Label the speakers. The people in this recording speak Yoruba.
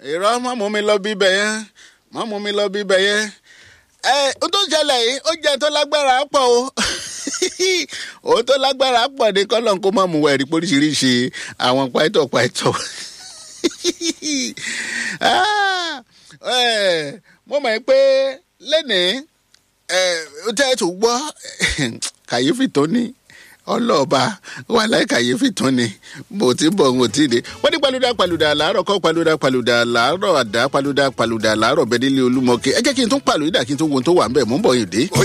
Speaker 1: irọ́ má mú mi lọ bíbẹ̀ yẹn má mú mi lọ bíbẹ̀ yẹn ohun tó ṣẹlẹ̀ yìí ó jẹ́ tó lágbára pọ̀ o ohun tó lágbára pọ̀ ní kọ́lọ́n kó má mú wẹ̀rí póríṣiríṣi àwọn pàìtọ̀ mo mọ̀ pé lẹ́nìí ó tẹ́ tó gbọ́ kàyéfì tó ní ọlọ́ọ̀ba wà láì kàyéfì tún ni bó ti bọ̀ ń tí de wọ́n ní palùdà làárọ̀ kọ́ palùdà làárọ̀ àdá palùdà làárọ̀ bẹ́ẹ̀ nílé olúmọ̀kẹ́ ẹ jẹ́ kí n tún pàlùdà kí n tún wo tó wà ń bẹ̀ mú bọ̀ yìí dé.